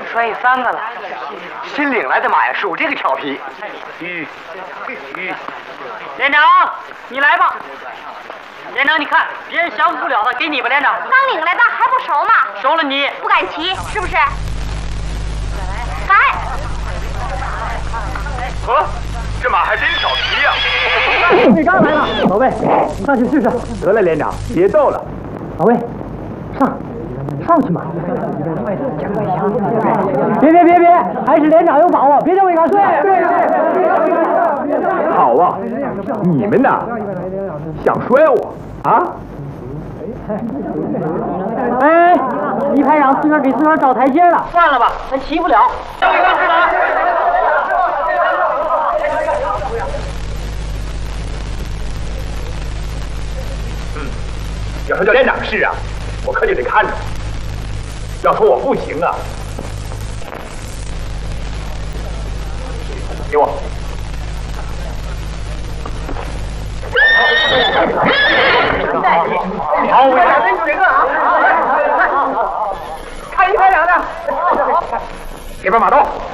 摔3个了。新领来的马呀，属这个调皮。 连长，你来吧。连长，你看别人降服不了他，给你吧，连长。 刚领来的还不熟吗？ 熟了你不敢骑，是不是？来， 呵，这马还真调皮呀！ 你刚来了，老魏，上去试试。 得了，连长，别逗了。 老魏，上去嘛！别，还是连长有把握，别这么一干。对。 好啊，你们呐，想摔我啊？ 哎，一排长自个儿给自个儿找台阶了。 算了吧，咱骑不了。 要说叫连长是啊，我可就得看着。要说我不行啊，给我。好，我俩真行啊！看一排长的，这边马刀。